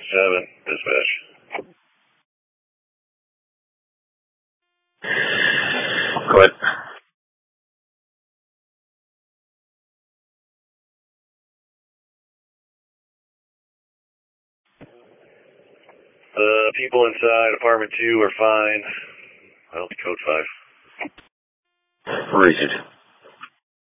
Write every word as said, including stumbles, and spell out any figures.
seven, dispatch. Go ahead. The people inside apartment two are fine. Well, code five. Read it.